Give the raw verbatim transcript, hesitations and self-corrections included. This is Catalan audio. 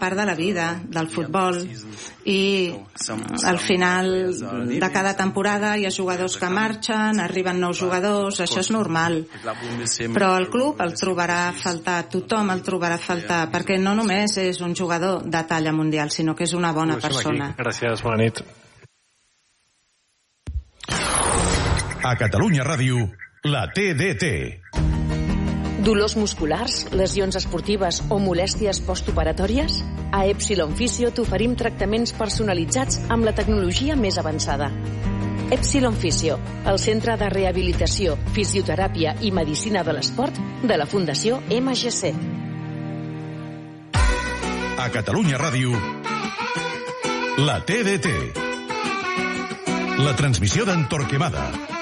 part de la vida, del futbol, i al final de cada temporada hi ha jugadors que marxen, arriben nous jugadors, això és normal. Però el club el trobarà a faltar, tothom el trobarà a faltar, perquè no només és un jugador de talla mundial, sinó que és una bona persona. Gràcies, bona nit. A Catalunya Ràdio, la T D T. Dolors musculars, lesions esportives o molèsties postoperatòries? A Epsilon Fisio t'oferim tractaments personalitzats amb la tecnologia més avançada. Epsilon Fisio, el centre de rehabilitació, fisioteràpia i medicina de l'esport de la Fundació M G C. A Catalunya Ràdio, la T D T. La transmissió d'en Torquemada.